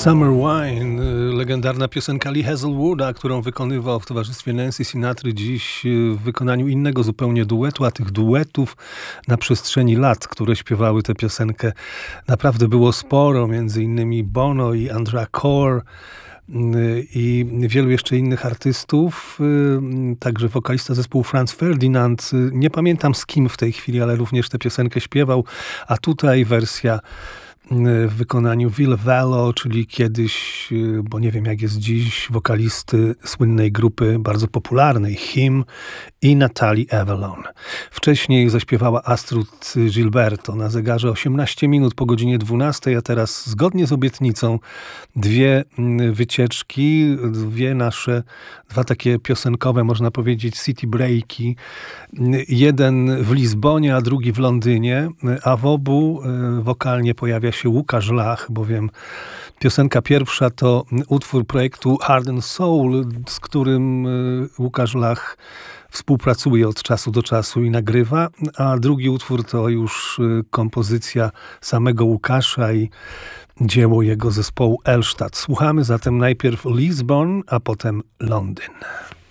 Summer Wine, legendarna piosenka Lee Hazlewooda, którą wykonywał w towarzystwie Nancy Sinatry, dziś w wykonaniu innego zupełnie duetu, a tych duetów na przestrzeni lat, które śpiewały tę piosenkę, naprawdę było sporo, między innymi Bono i Andrea Corr i wielu jeszcze innych artystów, także wokalista zespołu Franz Ferdinand. Nie pamiętam z kim w tej chwili, ale również tę piosenkę śpiewał, a tutaj wersja w wykonaniu Ville Valo, czyli kiedyś, bo nie wiem jak jest dziś, wokalisty słynnej grupy bardzo popularnej Him i Natalie Avalon. Wcześniej zaśpiewała Astrud Gilberto. Na zegarze 18 minut po godzinie 12, a teraz zgodnie z obietnicą dwie wycieczki, dwa takie piosenkowe, można powiedzieć, city breaki. Jeden w Lizbonie, a drugi w Londynie, a w obu wokalnie pojawia się Łukasz Lach, bowiem piosenka pierwsza to utwór projektu Heart and Soul, z którym Łukasz Lach współpracuje od czasu do czasu i nagrywa, a drugi utwór to już kompozycja samego Łukasza i dzieło jego zespołu Elstadt. Słuchamy zatem najpierw Lisbon, a potem Londyn.